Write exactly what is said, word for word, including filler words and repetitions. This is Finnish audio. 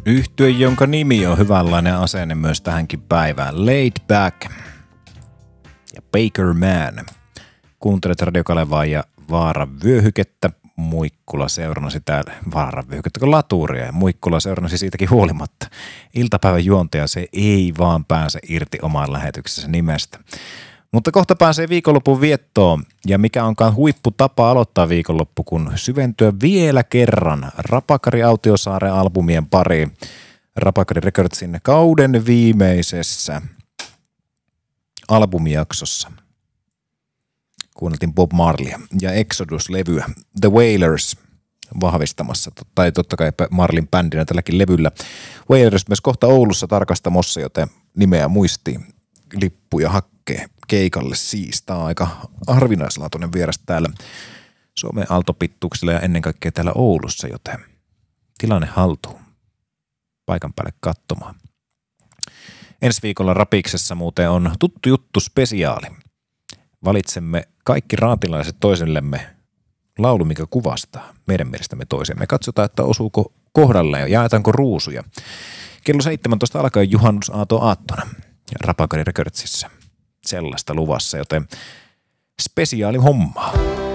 Yhtye, jonka nimi on hyvänlainen asenne myös tähänkin päivään. Laid Back ja Baker Man. Kuuntelet Radio Kalevaa ja Vaaran vyöhykettä. Muikkula seurannasi täällä. Vaaran vyöhykettä kuin laturia ja Muikkula seurannasi siitäkin huolimatta. Iltapäivän juontaja se ei vaan pääse irti omaan lähetyksensä nimestä. Mutta kohta pääsee viikonlopun viettoon, ja mikä onkaan huipputapa aloittaa viikonloppu, kun syventyä vielä kerran Rapakari Autiosaaren albumien pariin. Rapakari Recordsin kauden viimeisessä albumijaksossa kuunneltiin Bob Marleya ja Exodus-levyä The Wailers vahvistamassa, tai totta kai Marlin bändinä tälläkin levyllä. Wailers myös kohta Oulussa tarkastamossa, joten nimeä muistiin, lippuja hakkee keikalle siis. Tämä on aika harvinaislaatuinen vieras täällä Suomen aaltopittuuksilla ja ennen kaikkea täällä Oulussa, joten tilanne haltuun paikan päälle katsomaan. Ensi viikolla Rapiksessa muuten on tuttu juttu spesiaali. Valitsemme kaikki raatilaiset toisellemme laulu, mikä kuvastaa meidän mielestämme toisemme. Katsotaan, että osuuko kohdalle ja jaetaanko ruusuja. Kello seitsemäntoista alkaa juhannusaato aattona Rapakari Recordsissa. Sellaista luvassa, joten spesiaali hommaa.